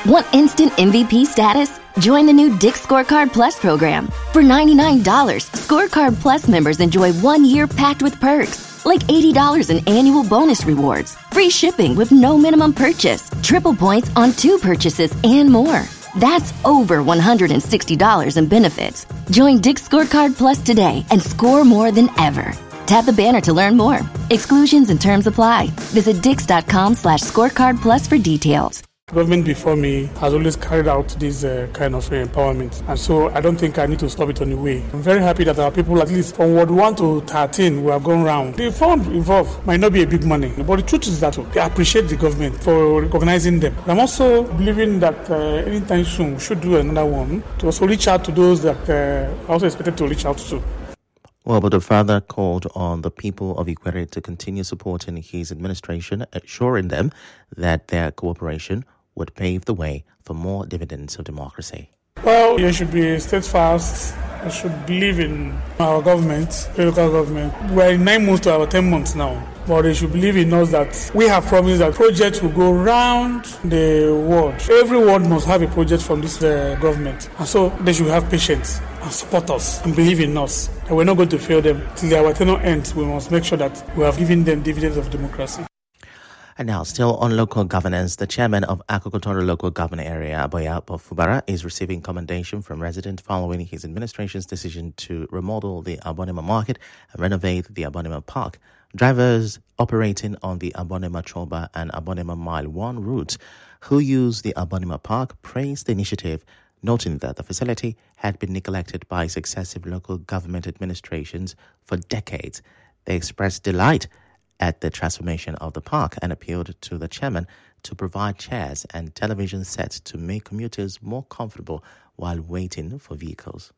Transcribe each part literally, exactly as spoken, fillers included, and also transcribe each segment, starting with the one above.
Want instant M V P status? Join the new Dick's Scorecard Plus program. For ninety-nine dollars, Scorecard Plus members enjoy one year packed with perks, like eighty dollars in annual bonus rewards, free shipping with no minimum purchase, triple points on two purchases, and more. That's over one hundred sixty dollars in benefits. Join Dick's Scorecard Plus today and score more than ever. Tap the banner to learn more. Exclusions and terms apply. Visit dix.com slash scorecard plus for details. Government before me has always carried out this uh, kind of uh, empowerment, and so I don't think I need to stop it on the way. I'm very happy that our people, at least from Ward one to thirteen, we have gone round. The fund involved might not be a big money, but the truth is that they appreciate the government for recognizing them. I'm also believing that uh, anytime soon we should do another one to also reach out to those that uh, are also expected to reach out to. Well, but the father called on the people of Ikwere to continue supporting his administration, assuring them that their cooperation would pave the way for more dividends of democracy. Well, you should be steadfast. You should believe in our government, the local government. We're in nine months to our ten months now. But they should believe in us that we have promised that projects will go round the world. Every ward must have a project from this uh, government. And so they should have patience and support us and believe in us. And we're not going to fail them. Till our tenure ends, we must make sure that we have given them dividends of democracy. And now, still on local governance, the chairman of Agricultural Local Government Area, Aboya Fubara, is receiving commendation from residents following his administration's decision to remodel the Abonema Market and renovate the Abonema Park. Drivers operating on the Abonema Choba and Abonema Mile one routes who use the Abonema Park praised the initiative, noting that the facility had been neglected by successive local government administrations for decades. They expressed delight at the transformation of the park and appealed to the chairman to provide chairs and television sets to make commuters more comfortable while waiting for vehicles.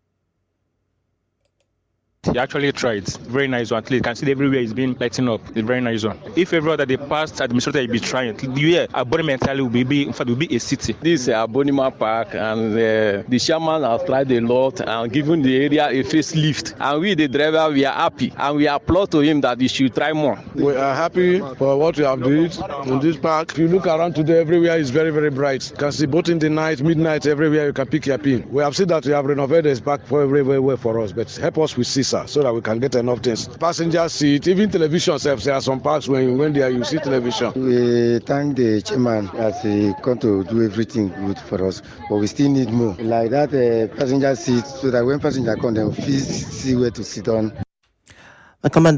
He actually tried. Very nice one. At least you can see everywhere is being lighting up. It's very nice one. If everywhere that the past administrator will be trying, yeah, Abonema entirely will be, in fact, will be a city. This is Abonema Park, and uh, the chairman has tried a lot and given the area a facelift. And we, the driver, we are happy, and we applaud to him that he should try more. We are happy for what we have done in this park. If you look around today, everywhere is very, very bright. You can see both in the night, midnight, everywhere you can pick your pin. We have seen that we have renovated this park for very, very well for us, but help us with C I S A so that we can get enough things. Passenger seat, even television self. There are some parks when when there you see television. We thank the chairman as he come to do everything good for us, but we still need more. Like that uh, passenger seat, so that when passenger come, they will see where to sit on. The commander